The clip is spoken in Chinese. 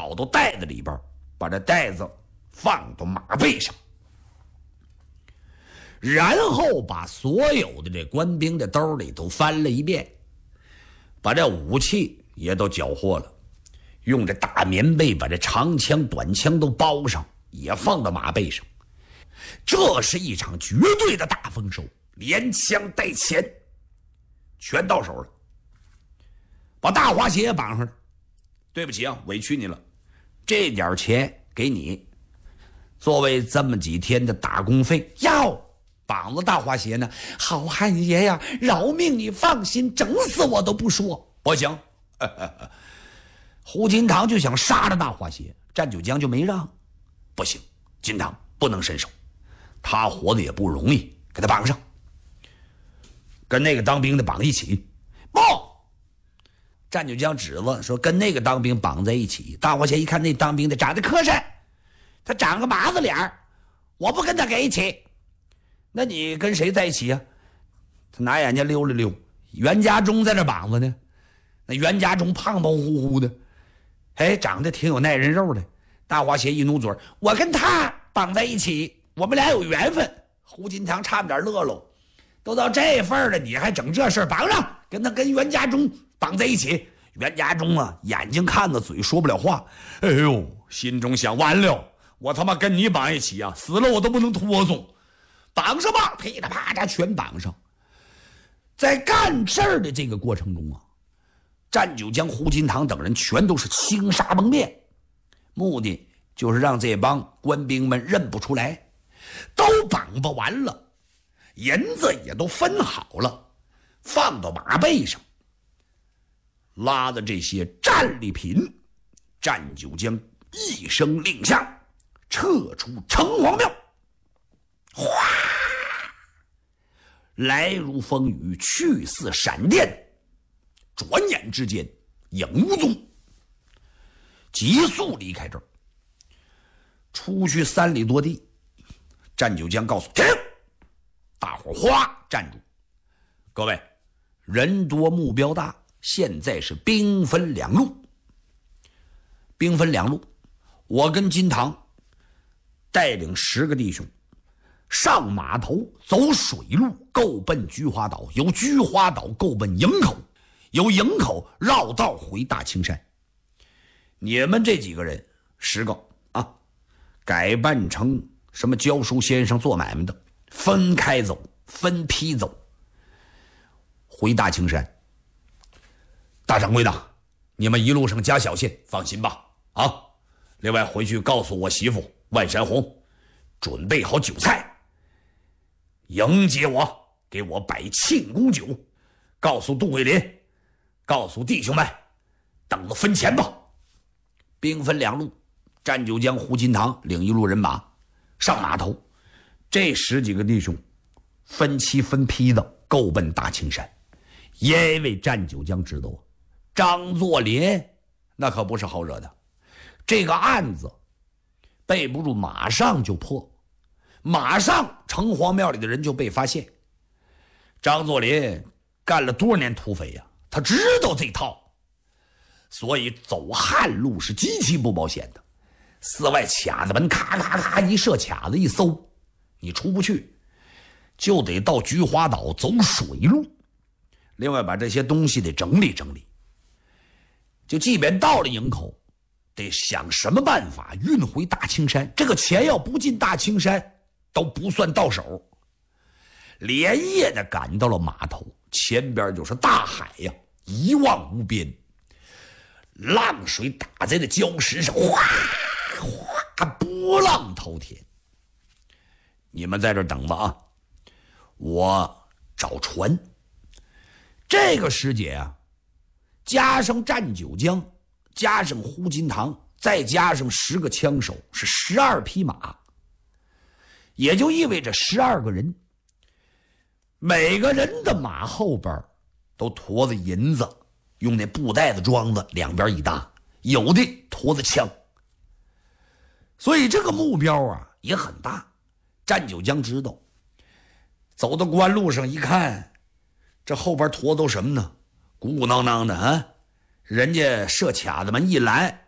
跑到袋子里边，把这袋子放到马背上，然后把所有的这官兵的兜里都翻了一遍，把这武器也都缴获了，用这大棉被把这长枪短枪都包上，也放到马背上。这是一场绝对的大丰收，连枪带钱全到手了。把大花鞋也绑上了，对不起啊，委屈你了，这点钱给你，作为这么几天的打工费。要绑了大花鞋呢，好汉爷呀，饶命，你放心，整死我都不说。不行，胡金堂就想杀了大花鞋，战九江就没让。不行，金堂不能伸手，他活得也不容易，给他绑上，跟那个当兵的绑一起。不，战九江指子说跟那个当兵绑在一起。大花鞋一看那当兵的长得磕碜，他长个麻子脸，我不跟他给一起。那你跟谁在一起啊？他拿眼睛溜了溜，袁家忠在这绑着呢。那袁家忠胖胖乎乎的，长得挺有耐人肉的。大花鞋一努嘴，我跟他绑在一起，我们俩有缘分。胡金堂差点乐喽，都到这份了，你还整这事儿？绑上，跟袁家忠绑在一起。袁家忠啊，眼睛看着嘴说不了话，哎呦，心中想完了，我他妈跟你绑一起啊，死了我都不能脱松。绑上吧，噼里啪啦全绑上。在干事儿的这个过程中啊，战九江、胡金堂等人全都是轻纱蒙面，目的就是让这帮官兵们认不出来。都绑不完了，银子也都分好了，放到马背上，拉的这些战利品，战九江一声令下，撤出城隍庙。哗！来如风雨，去似闪电，转眼之间影无踪，急速离开这儿。出去3里多地，战九江告诉停，大伙哗站住。各位，人多目标大，现在是兵分两路。兵分两路，我跟金堂带领10个弟兄上码头，走水路够奔菊花岛，由菊花岛够奔营口，由营口绕道回大青山。你们这几个人10个啊，改扮成什么教书先生做买卖的，分开走，分批走，回大青山。大掌柜的，你们一路上加小心，放心吧啊！另外回去告诉我媳妇万山红，准备好酒菜迎接我，给我摆庆功酒。告诉杜桂林，告诉弟兄们，等着分钱吧。兵分两路，战九江、胡金堂领一路人马上码头，这10几个弟兄分期分批的够奔大青山。因为战九江知道张作霖那可不是好惹的，这个案子备不住马上就破，马上城隍庙里的人就被发现。张作霖干了多少年土匪呀，他知道这套，所以走旱路是极其不保险的。寺外卡子门咔咔咔一设卡子一搜，你出不去，就得到菊花岛走水路。另外把这些东西得整理整理，就即便到了营口，得想什么办法运回大青山。这个钱要不进大青山都不算到手。连夜的赶到了码头，前边就是大海呀，一望无边，浪水打在那礁石上，哗哗，波浪滔天。你们在这等吧啊，我找船。这个时节啊，加上战九江，加上胡金堂，再加上10个枪手，是12匹马，也就意味着12个人，每个人的马后边都驮着银子，用那布袋子装的，两边一搭，有的驮着枪。所以这个目标啊也很大。战九江知道，走到官路上一看，这后边驮都什么呢？鼓鼓囊囊的啊！人家设卡子门一拦，